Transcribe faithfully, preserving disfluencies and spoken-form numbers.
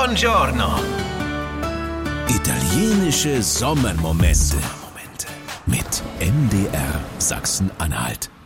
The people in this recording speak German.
Buongiorno. Italienische Sommermomente mit M D R Sachsen-Anhalt.